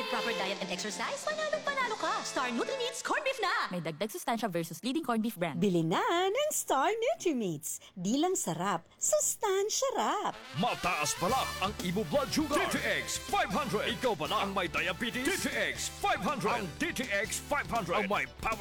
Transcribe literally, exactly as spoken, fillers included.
proper diet and exercise, panalo panalo ka. Star Nutri-Meats Corned Beef na! May dagdag sustansya versus leading corned beef brand. Bili na ng Star Nutri-Meats. Di lang sarap, sustansya rap. Mataas pala ang imo blood sugar. D T X five hundred. Ikaw pala ang may diabetes. D T X five hundred. Ang D T X five hundred ang may power